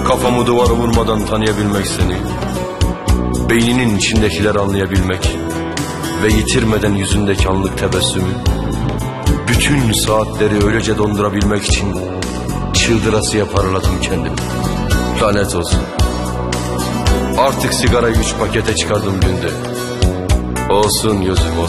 Kafamı duvara vurmadan tanıyabilmek seni, beyninin içindekileri anlayabilmek ve yitirmeden yüzündeki anlık tebessümü, bütün saatleri öylece dondurabilmek için çıldırasıya paraladım kendimi. Lanet olsun. Artık sigarayı 3 pakete çıkardım günde. Olsun gözüm olsun.